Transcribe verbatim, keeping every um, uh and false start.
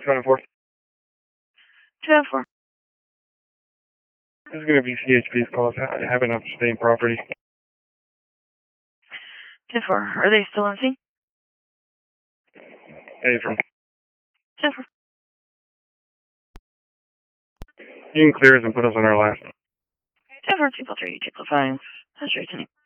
seven four. seven four. This is going to be C H P's call. I have enough staying property. ten four. Are they still on scene? Hey, from. ten four. You can clear us and put us on our last. ten four, two three, two five. That's right,